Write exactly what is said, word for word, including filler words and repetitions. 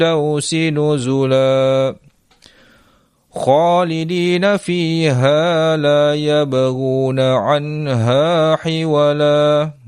الدوس نزلا خالدين فيها لا يبغون عنها حولا